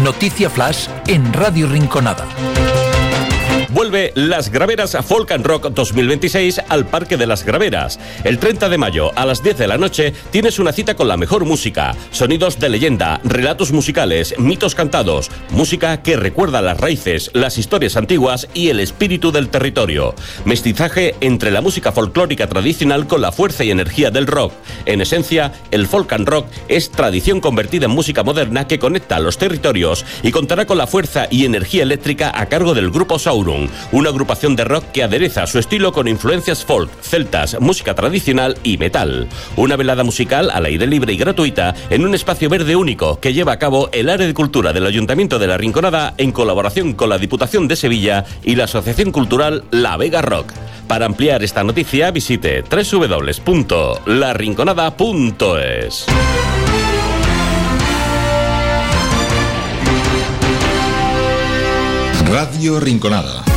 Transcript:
Noticia Flash en Radio Rinconada. Vuelve Las Graveras Folk and Rock 2026 al Parque de las Graveras. El 30 de mayo a las 10 de la noche tienes una cita con la mejor música, sonidos de leyenda, relatos musicales, mitos cantados, música que recuerda las raíces, las historias antiguas y el espíritu del territorio. Mestizaje entre la música folclórica tradicional con la fuerza y energía del rock. En esencia, el folk and rock es tradición convertida en música moderna que conecta a los territorios y contará con la fuerza y energía eléctrica a cargo del grupo Sauron, una agrupación de rock que adereza su estilo con influencias folk, celtas, música tradicional y metal. Una velada musical al aire libre y gratuita en un espacio verde único que lleva a cabo el área de cultura del Ayuntamiento de La Rinconada en colaboración con la Diputación de Sevilla y la Asociación Cultural La Vega Rock. Para ampliar esta noticia visite www.larinconada.es. Radio Rinconada.